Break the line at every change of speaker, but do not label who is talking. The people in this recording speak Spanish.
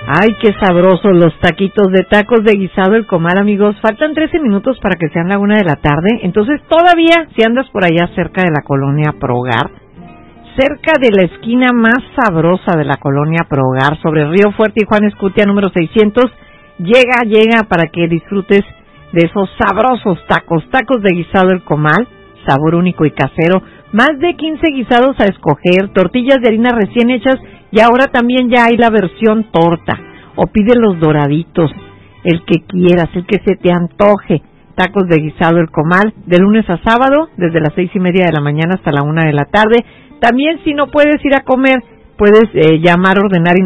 Ay, qué sabrosos los taquitos de tacos de guisado El Comal, amigos. Faltan 13 minutos para que sean la 1 de la tarde. Entonces, todavía, si andas por allá cerca de la colonia Progar, cerca de la esquina más sabrosa de la colonia Progar, sobre Río Fuerte y Juan Escutia, número 600, llega para que disfrutes de esos sabrosos tacos de guisado El Comal, sabor único y casero. Más de 15 guisados a escoger, tortillas de harina recién hechas, y ahora también ya hay la versión torta, o pide los doraditos, el que quieras, el que se te antoje. Tacos de guisado El Comal, de lunes a sábado, desde las 6:30 de la mañana hasta la 1 de la tarde. También, si no puedes ir a comer, puedes llamar, ordenar y